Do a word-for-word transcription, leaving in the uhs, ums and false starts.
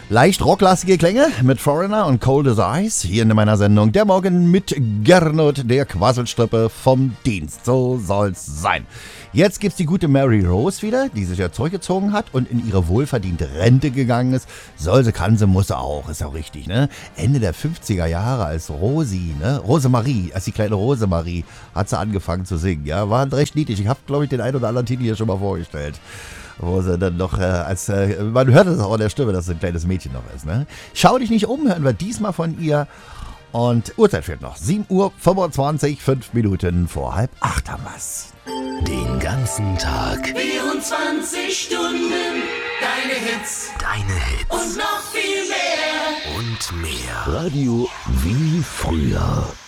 Leicht rocklastige Klänge mit Foreigner und Cold as Ice hier in meiner Sendung Der Morgen mit Gernot, der Quasselstrippe vom Dienst. So soll's sein. Jetzt gibt's die gute Mary Rose wieder, die sich ja zurückgezogen hat und in ihre wohlverdiente Rente gegangen ist. Soll sie, kann sie, muss sie auch, ist auch richtig, ne? Ende der fünfziger Jahre als Rosi, ne? Rosemarie, als die kleine Rosemarie hat sie angefangen zu singen, ja? War recht niedlich. Ich habe, glaube ich, den einen oder anderen Titel hier schon mal vorgestellt. Wo sie dann noch, äh, als, äh, man hört es auch an der Stimme, dass es ein kleines Mädchen noch ist, ne? Schau dich nicht um, hören wir diesmal von ihr. Und Uhrzeit fehlt noch. sieben Uhr fünfundzwanzig, fünf Minuten vor halb acht haben wir's. Den ganzen Tag. vierundzwanzig Stunden. Deine Hits. Deine Hits. Und noch viel mehr. Und mehr. Radio wie früher.